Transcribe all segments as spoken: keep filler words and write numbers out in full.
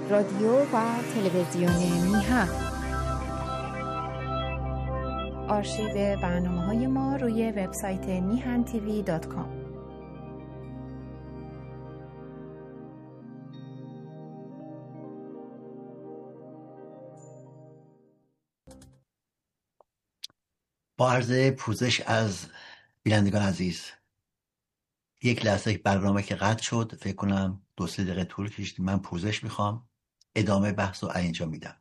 رادیو و تلویزیون میهن. آرشیو برنامه‌های ما روی وبسایت میهن تیوی دات کام. با عرض پوزش از بینندگان عزیز، یک لحظه برنامه که قطع شد، فکر کنم دو سه دقیقه طول کشید. من پوزش میخوام، ادامه بحث رو اینجا میدم.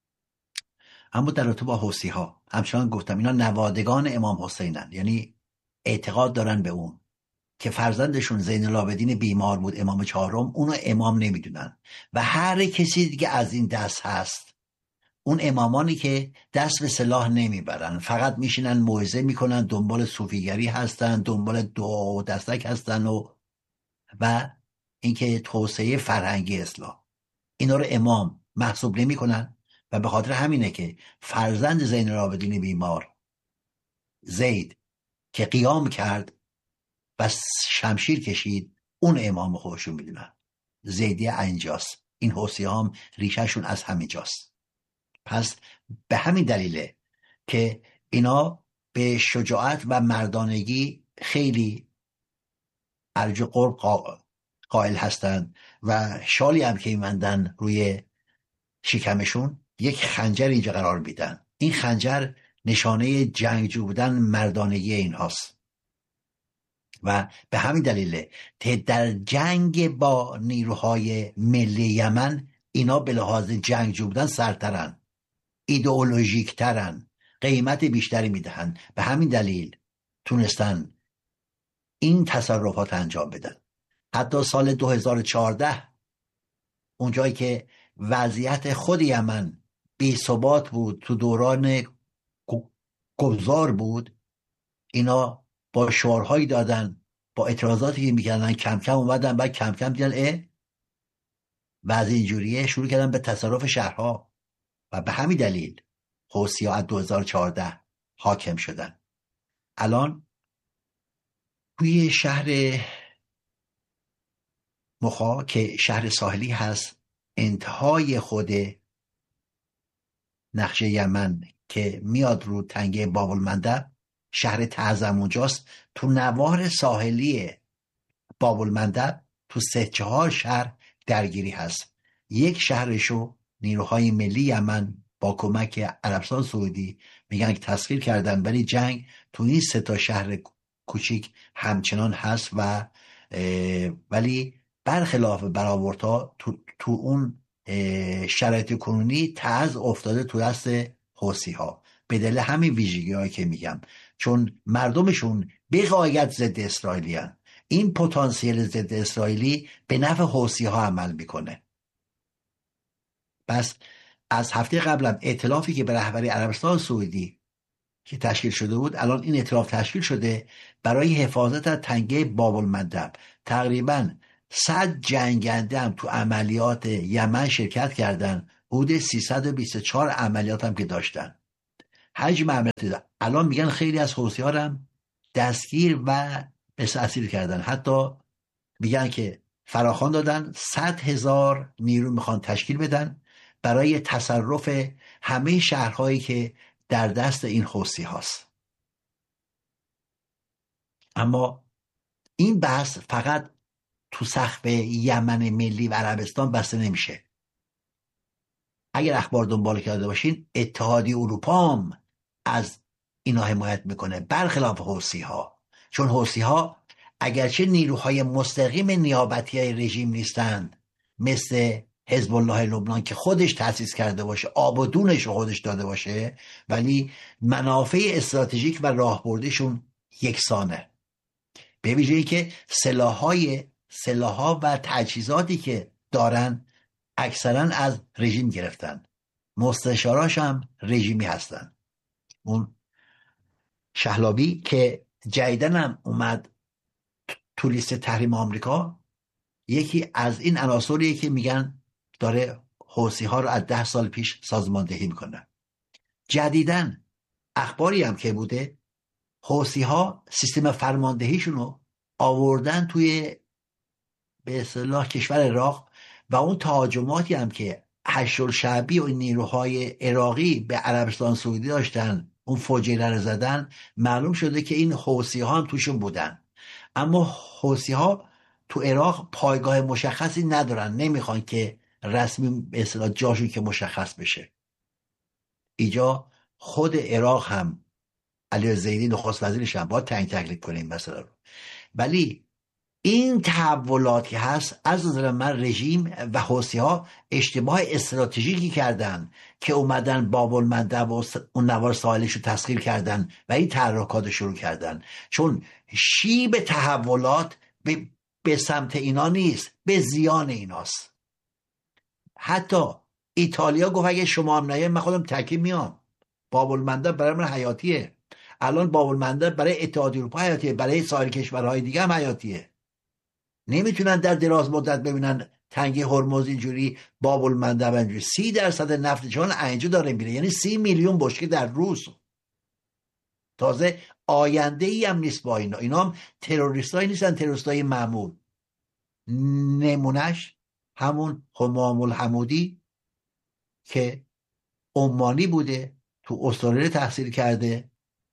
اما در رابطه با حوثی ها همچنان گفتم اینا نوادگان امام حسینن، یعنی اعتقاد دارن به اون که فرزندشون زین العابدین بیمار بود، امام چهارم، اونو امام نمیدونن و هر کسی دیگه از این دست هست. اون امامانی که دست به سلاح نمیبرن، فقط میشینن موعظه میکنن، دنبال صوفیگری هستن، دنبال دو دستک هستن و و اینکه توسعه فرهنگی اسلام، اینا رو امام محسوب نمیکنن و به خاطر همینه که فرزند زین العابدین بیمار زید که قیام کرد و شمشیر کشید، اون امام خودشون میدونن. زیدی اینجاست. این حوثی هم ریشهشون از همینجاست. پس به همین دلیله که اینا به شجاعت و مردانگی خیلی ارج و قرب قائل هستند و شالی هم که می‌بندن روی شکمشون، یک خنجر اینجا قرار میدن. این خنجر نشانه جنگجو بودن، مردانگی اینهاست و به همین دلیله که در جنگ با نیروهای ملی یمن اینا به لحاظ جنگجو بودن سرترن، ایدئولوژیک ترن، قیمت بیشتری میدهن. به همین دلیل تونستن این تصرفات انجام بدن. حتی سال دو هزار و چهارده اونجایی که وضعیت خود یمن بی ثبات بود، تو دوران گذار بود، اینا با شعارهایی دادن، با اعتراضاتی که میکردن، کم کم اومدن، بعد کم کم دیدن اه وضع اینجوریه، شروع کردن به تصرف شهرها و به همین دلیل حوثی‌ها از دو هزار و چهارده حاکم شدن. الان توی شهر مخا که شهر ساحلی هست، انتهای خود نقشه یمن که میاد رو تنگه باب المندب، شهر تعظم اونجاست. تو نوار ساحلی باب المندب تو سه چهار شهر درگیری هست. یک شهرشو نیروهای ملی یمن با کمک عربستان سعودی میگن که تسخیر کردن، ولی جنگ تو این سه تا شهر کوچیک همچنان هست و ولی برخلاف برآوردها تو, تو اون شرایط کنونی تعز افتاده تو دست حوثی ها، به دلیل همین ویژگی هایی که میگم، چون مردمشون به غایت ضد اسرائیلی هن. این پتانسیل ضد اسرائیلی به نفع حوثی ها عمل میکنه. پس از هفته قبلم ائتلافی که به رهبری عربستان سعودی که تشکیل شده بود، الان این ائتلاف تشکیل شده برای حفاظت از تنگه باب المندب. تقریباً صد جنگنده هم تو عملیات یمن شرکت کردن، حدود سیصد و بیست و چهار عملیات هم که داشتن. حجم عملیات الان میگن خیلی از حوثی‌ها هم دستگیر و به اسیر کردن. حتی میگن که فراخوان دادن، صد هزار نیرو میخوان تشکیل بدن برای تصرف همه شهرهایی که در دست این حوثی هاست. اما این بحث فقط تو سقف یمن ملی و عربستان بسته نمیشه. اگر اخبار دنبال کرده باشین، اتحادیه اروپا هم از اینا حمایت میکنه، برخلاف حوثی ها. چون حوثی ها اگرچه نیروهای مستقیم نیابتی های رژیم نیستند، مثل حزب الله لبنان که خودش تأسیس کرده باشه، آب و دونش رو خودش داده باشه، ولی منافع استراتژیک و راهبردیشون یکسانه. به ویژه‌ای که سلاح‌های سلاح‌ها و تجهیزاتی که دارن اکثرا از رژیم گرفتن، مستشاراش هم رژیمی هستن. اون شهلابی که جدیدن هم اومد تو لیست تحریم آمریکا، یکی از این عناصریه که میگن داره حوثی ها رو از ده سال پیش سازماندهی میکنه. جدیدن اخباری هم که بوده، حوثی ها سیستم فرماندهیشون رو آوردن توی به اصطلاح کشور عراق و اون تهاجماتی هم که هشت‌الشعبی و نیروهای عراقی به عربستان سعودی داشتن، اون فجیره رو زدن، معلوم شده که این حوثی ها هم توشون بودن. اما حوثی ها تو عراق پایگاه مشخصی ندارن، نمیخوان که رسمی به اصطلاح جاشون که مشخص بشه. اینجا خود عراق هم علی زیدی نخست وزیرش هم باید تعیین تکلیف کنه این مسئله رو. ولی این تحولات که هست، از نظر من رژیم و حوثی ها اشتباه استراتژیکی کردن که اومدن باب المندب و اون نوار ساحلش رو تسخیر کردن و این تحرکات رو شروع کردن، چون شیب تحولات به, به سمت اینا نیست، به زیان ایناست. حتی ایتالیا گفت اگه شما هم نیایید من خودم تکی میام. باب المندب برای من حیاتیه. الان باب المندب برای اتحادیه اروپا حیاتیه، برای سایر کشورهای دیگه هم حیاتیه. نمیتونن در دراز مدت ببینن تنگه هرمز اینجوری باب المندب اینجوری. سی درصد نفت جهان اینجا داره میره، یعنی سی میلیون بشکه در روز. تازه آینده ای هم نیست با اینا. اینا هم تروریست هایی نیستن، تروریست های معمول. نمونش همون همام الحمودی که عمانی بوده، تو استرالیا تحصیل کرده،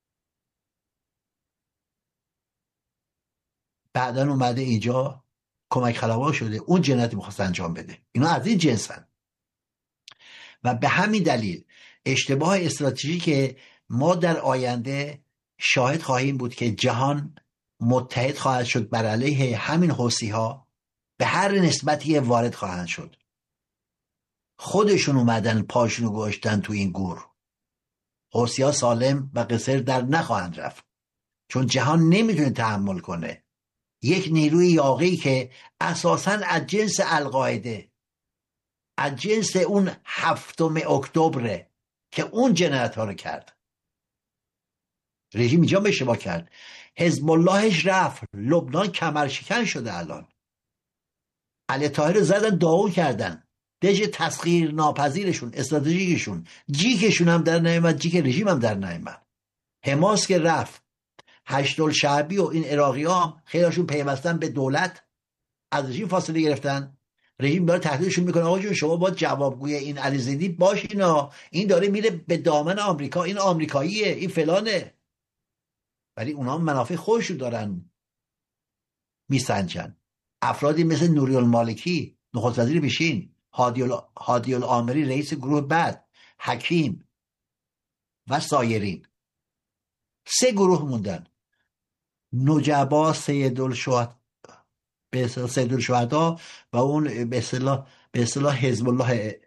بعدن اومده اینجا کمک خلبان شده، اون جنایت میخواست انجام بده. اینا از این جنسن و به همین دلیل اشتباه استراتژی که ما در آینده شاهد خواهیم بود که جهان متحد خواهد شد بر علیه همین حوثی ها، به هر نسبتی وارد خواهند شد. خودشون اومدن پاشونو گذاشتن تو این گور. حوثی ها سالم و قصر در نخواهند رفت، چون جهان نمیتونه تحمل کنه یک نیروی یاغی که اساساً از جنس القاعده، از جنس اون هفتم اکتبر که اون جنایت ها رو کرد. رژیم اینجا به اشتباه کرد. حزب اللهش رفت لبنان، کمرشکن شده. الان علی طاهر رو زدن، داغون کردن. دژ تسخیر ناپذیرشون، استراتژیکشون، جیکشون هم در نیامد، جیک رژیم هم در نیامد. حماس که رفت، هشت‌الشعبی و این عراقی ها خیلیشون پیوستن به دولت، از رژیم فاصله گرفتن. رژیم داره تهدیدشون میکنه آقا جون شما باید جوابگوی این علی زیدی باشین، این داره میره به دامن آمریکا، این آمریکاییه، این فلانه. ولی اونا منافع خودشون دارن میسنجن. افرادی مثل نوری المالکی نخست وزیر پیشین، هادی العامری رئیس گروه بعد، حکیم و سایرین، سه گروه موندن. نجبا، سیدالشهدا به اصطلاح سیدالشهدا و اون به اصطلاح به اصطلاح حزب الله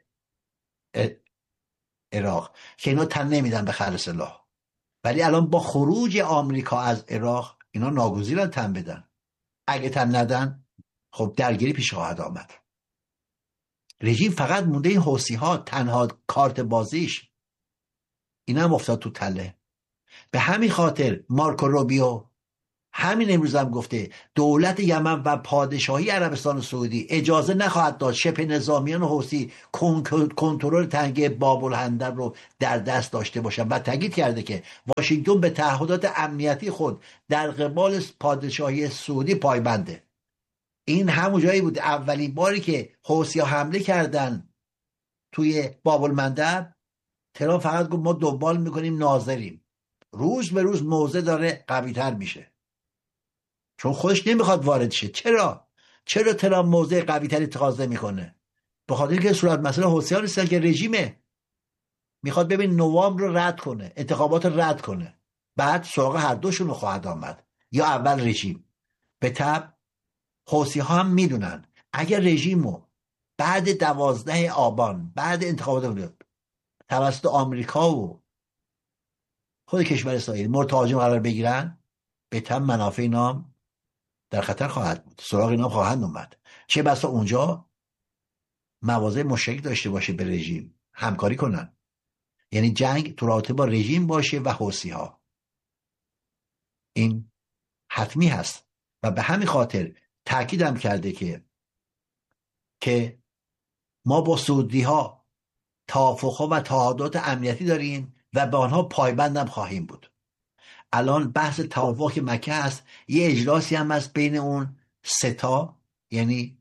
عراق که اینا تن نمیدن به خر سلاح. ولی الان با خروج آمریکا از عراق اینا ناگزیرن تن بدن. اگه تن ندن خب درگیری پیش خواهد آمد. رژیم فقط مونده این حوثی ها، تنها کارت بازیش. اینا هم افتاد تو تله. به همین خاطر مارکو روبیو همین امروز هم گفته دولت یمن و پادشاهی عربستان سعودی اجازه نخواهد داد شبه نظامیان حوثی کنترل تنگه باب الهندب رو در دست داشته باشند و تاکید کرده که واشنگتن به تعهدات امنیتی خود در قبال پادشاهی سعودی پایبنده. این همون جایی بود اولین باری که حوثی ها حمله کردن توی باب المندب، ترامپ فقط گفت ما دنبال میکنیم، ناظریم. روز به روز موضع داره قوی تر میشه، چون خودش نمیخواد وارد شه. چرا؟ چرا ترامپ موضع قوی تری اتخاذ میکنه؟ به خاطر که صورت مسئله حوثی ها نیستن که رژیمه میخواد ببین نوامبر رو رد کنه، انتخابات رو رد کنه، بعد سراغ هر دوشون رو خواهد آمد، یا اول رژیم. به طب حوثی ها هم میدونن اگر رژیمو بعد دوازده آبان، بعد انتخابات توسط آمریکا و خود کشور اسرائیل مورد تهاجم قرار بگیرن، به طب منافع اینا در خطر خواهد بود، سراغ اینا خواهند اومد. چه بسا اونجا مواضع مشترک داشته باشه به رژیم، همکاری کنن، یعنی جنگ تو رابطه با رژیم باشه و حوثی ها. این حتمی هست و به همین خاطر تاکیدم کرده که که ما با سعودی ها توافق ها و تعهدات امنیتی داریم و به آنها پایبندم خواهیم بود. الان بحث توافق مکه هست، یه اجلاسی هم هست بین اون سه تا، یعنی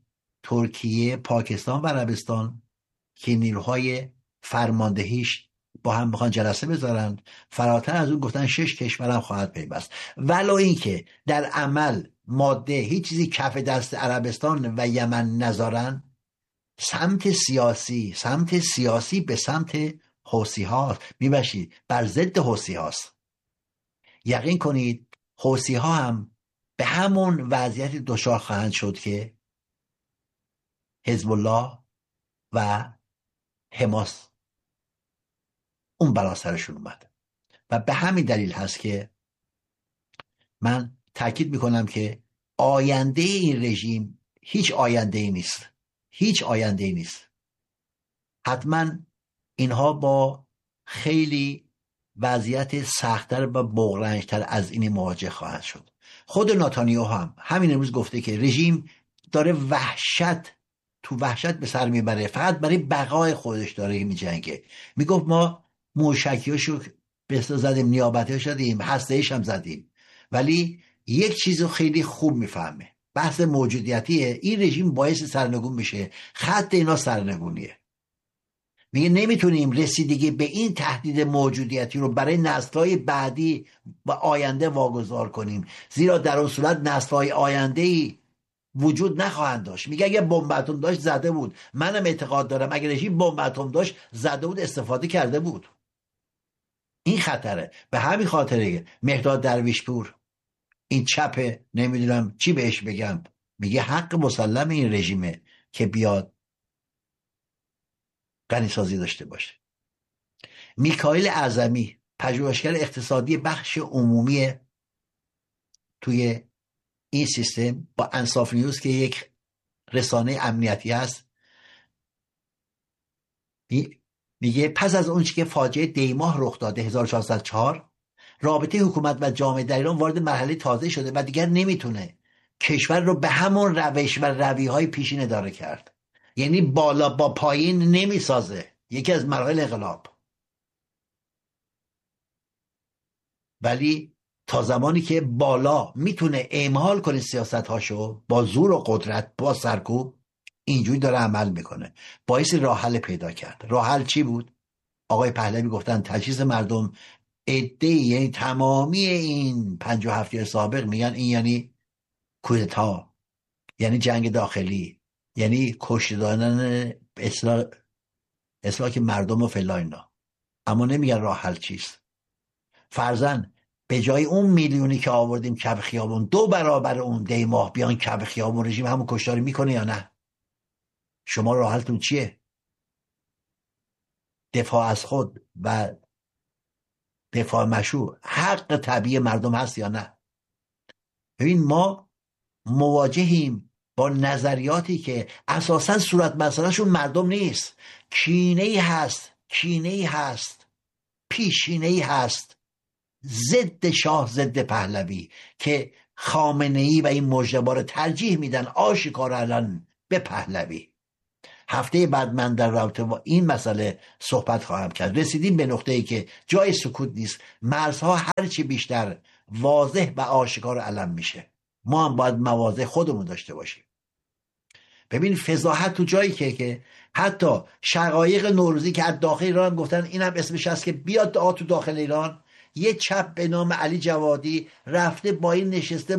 ترکیه، پاکستان و عربستان که نیروهای فرماندهیش با هم میخوان جلسه بذارن، فراتر از اون گفتن شش کشورم خواهد پیوست. ولو اینکه در عمل ماده هیچ چیزی کف دست عربستان و یمن نذارن، سمت سیاسی سمت سیاسی به سمت حوثی هاست، میبشید بر ضد حوثی هاست. یقین کنید حوثی ها هم به همون وضعیت دچار خواهند شد که حزب الله و حماس اون بلا سرشون اومد. و به همین دلیل هست که من تاکید میکنم که آینده این رژیم هیچ آینده ای نیست، هیچ آینده ای نیست. حتما اینها با خیلی وضعیت سخت‌تر و بغرنج‌تر از این مواجه خواهند شد. خود ناتانیاهو هم همین امروز گفته که رژیم داره وحشت تو وحشت به سر میبره، فقط برای بقای خودش داره میجنگه. میگفت ما موشکیاشو به اصطلاح زدیم، نیابتیاش زدیم، هسته‌ایش هم زدیم، ولی یک چیزو خیلی خوب میفهمه، بحث موجودیتیه. این رژیم باعث سرنگون بشه، خط اینا سرنگونیه. میگه نمیتونیم رسیدگی به این تهدید موجودیتی رو برای نسل‌های بعدی و آینده واگذار کنیم، زیرا در اون صورت نسل‌های آینده‌ای وجود نخواهند داشت. میگه اگه بمب اتم داشت زده بود. منم اعتقاد دارم اگه رژیم بمب اتم داشت زده بود، استفاده کرده بود. این خطره. به همین خاطره مهرداد درویشپور این چپه، نمیدونم چی بهش بگم، میگه حق مسلم این رژیمه که بیاد غنیسازی داشته باشه. میکائیل اعظمی پژوهشگر اقتصادی بخش عمومی توی این سیستم با انصاف نیوز که یک رسانه امنیتی هست، میگه پس از اون چی که فاجعه دیماه رخ داده هزار و چهارصد و چهار، رابطه حکومت و جامعه در ایران وارد مرحله تازه شده و دیگر نمیتونه کشور رو به همون روش و رویهای پیشین اداره کرد. یعنی بالا با پایین نمیسازه، یکی از مراحل انقلاب. ولی تا زمانی که بالا میتونه اعمال کنه سیاست هاشو با زور و قدرت، با سرکوب، اینجوری داره عمل میکنه. باعث راه حل پیدا کرد. راه حل چی بود؟ آقای پهلوی گفتن تجهیز مردم. عده‌ای، یعنی تمامی این پنجاه و هفت سابق میگن این یعنی کودتا، یعنی جنگ داخلی، یعنی کشته دادن اصلاح اصلاح مردم و فلا اینا. اما نمیگن راه حل چیست. فرضاً به جای اون میلیونی که آوردیم کف خیابون، دو برابر اون دی ماه بیان کف خیابون، رژیم همون کشتاری میکنه یا نه؟ شما راه حلتون چیه؟ دفاع از خود و دفاع مشروع حق طبیعی مردم هست یا نه؟ ببین ما مواجهیم با نظریاتی که اساساً صورت مسئلهشون مردم نیست. کینه‌ای هست، کینه‌ای هست، پیشینه‌ای هست ضد شاه، ضد پهلوی، که خامنه‌ای و این مجتبی رو ترجیح میدن آشکار الان به پهلوی. هفته بعد من در رابطه با این مسئله صحبت خواهم کرد. رسیدیم به نقطه‌ای که جای سکوت نیست. مرزها هرچی بیشتر واضح و آشکار علم میشه. ما هم باید مواضع خودمون داشته باشیم. ببین فضاحت تو جایی که که حتی شقایق نوروزی که از داخل ایران گفتن اینم اسمش هست که بیاد تو داخل ایران، یه چپ به نام علی جوادی رفته با این نشسته